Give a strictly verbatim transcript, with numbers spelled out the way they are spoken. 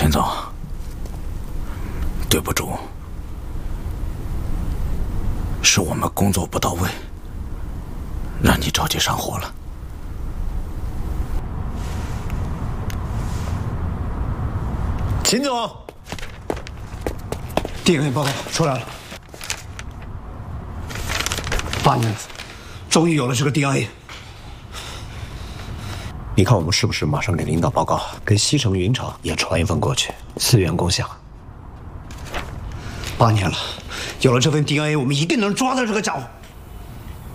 秦总，对不住，是我们工作不到位，让你着急上火了。 秦总 ，D N A 报告出来了，八年了，终于有了这个 D N A。你看我们是不是马上给领导报告，给西城云厂也传一份过去，资源共享。八年了，有了这份 D N A， 我们一定能抓到这个家伙。